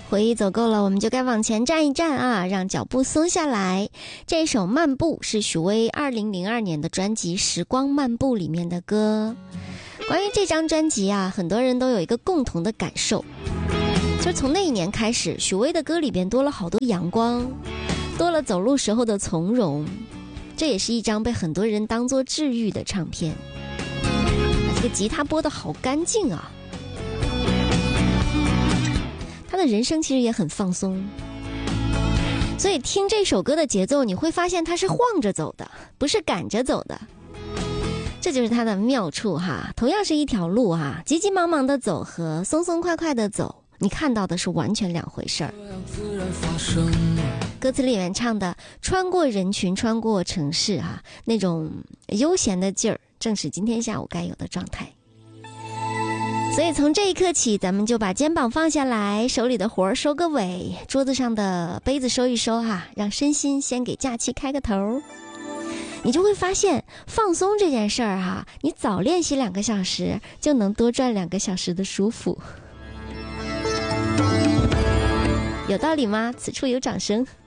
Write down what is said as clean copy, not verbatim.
回忆走够了，我们就该往前站一站啊，让脚步松下来。这首《漫步》是许巍2002年的专辑《时光漫步》里面的歌。关于这张专辑啊，很多人都有一个共同的感受，就是从那一年开始，许巍的歌里边多了好多阳光，多了走路时候的从容。这也是一张被很多人当作治愈的唱片。这个吉他拨得好干净啊，他的人生其实也很放松，所以听这首歌的节奏，你会发现他是晃着走的，不是赶着走的。这就是它的妙处哈。同样是一条路哈，急急忙忙的走和松松快快的走，你看到的是完全两回事儿。歌词里面唱的穿过人群，穿过城市哈，那种悠闲的劲儿，正是今天下午该有的状态。所以从这一刻起，咱们就把肩膀放下来，手里的活儿收个尾，桌子上的杯子收一收哈，让身心先给假期开个头。你就会发现放松这件事儿哈，你早练习2个小时就能多赚2个小时的舒服。有道理吗？此处有掌声。